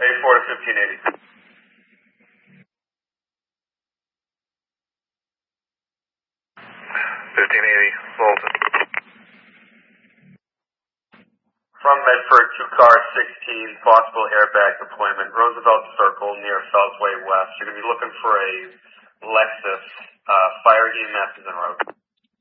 A4 to 1580. 1580, Fulton. From Medford, 2-car 16, possible airbag deployment, Roosevelt Circle near Fellsway West. You're going to be looking for a Lexus. Fire EMS is en route.